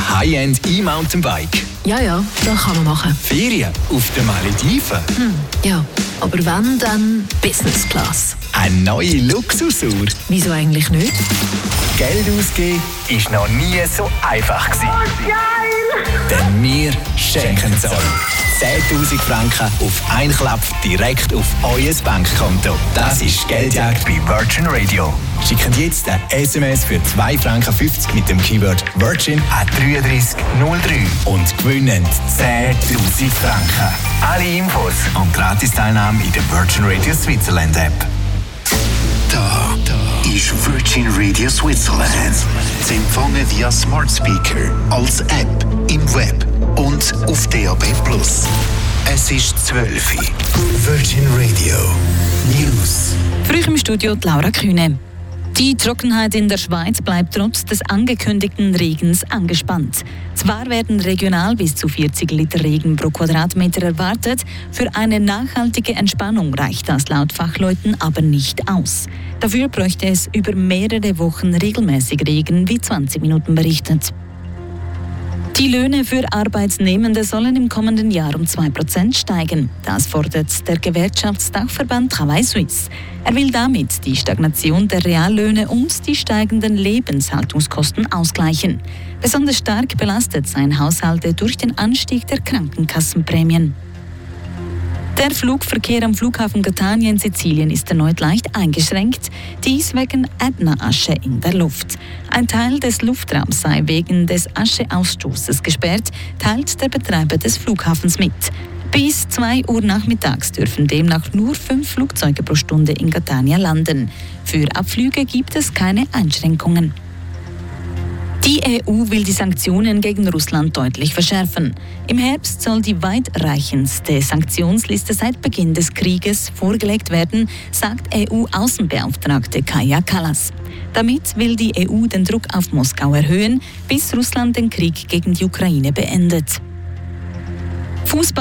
Ein High-End E-Mountainbike. Ja, das kann man machen. Ferien auf den Malediven. Ja, aber wenn, dann Business Class. Eine neue Luxusuhr. Wieso eigentlich nicht? Geld ausgeben ist noch nie so einfach gewesen. Denn wir schenken es euch. 10'000 Franken auf einen Klapp direkt auf euer Bankkonto. Das ist Geldjagd bei Virgin Radio. Schickt jetzt ein SMS für 2,50 Franken mit dem Keyword Virgin an 3303 und gewinnen 10'000 Franken. Alle Infos und Gratisteilnahme in der Virgin Radio Switzerland App. Da ist Virgin Radio Switzerland. Sie empfangen via Smart Speaker, als App, im Web und auf DAB+. Es ist 12 Uhr. Virgin Radio News. Früh im Studio Laura Kühne. Die Trockenheit in der Schweiz bleibt trotz des angekündigten Regens angespannt. Zwar werden regional bis zu 40 Liter Regen pro Quadratmeter erwartet, für eine nachhaltige Entspannung reicht das laut Fachleuten aber nicht aus. Dafür bräuchte es über mehrere Wochen regelmäßig Regen, wie 20 Minuten berichtet. Die Löhne für Arbeitnehmende sollen im kommenden Jahr um 2% steigen. Das fordert der Gewerkschaftsdachverband Travail Suisse. Er will damit die Stagnation der Reallöhne und die steigenden Lebenshaltungskosten ausgleichen. Besonders stark belastet seien Haushalte durch den Anstieg der Krankenkassenprämien. Der Flugverkehr am Flughafen Catania in Sizilien ist erneut leicht eingeschränkt, dies wegen Ätna-Asche in der Luft. Ein Teil des Luftraums sei wegen des Ascheausstoßes gesperrt, teilt der Betreiber des Flughafens mit. Bis 2 Uhr nachmittags dürfen demnach nur 5 Flugzeuge pro Stunde in Catania landen. Für Abflüge gibt es keine Einschränkungen. Die EU will die Sanktionen gegen Russland deutlich verschärfen. Im Herbst soll die weitreichendste Sanktionsliste seit Beginn des Krieges vorgelegt werden, sagt EU-Außenbeauftragte Kaja Kallas. Damit will die EU den Druck auf Moskau erhöhen, bis Russland den Krieg gegen die Ukraine beendet. Fußball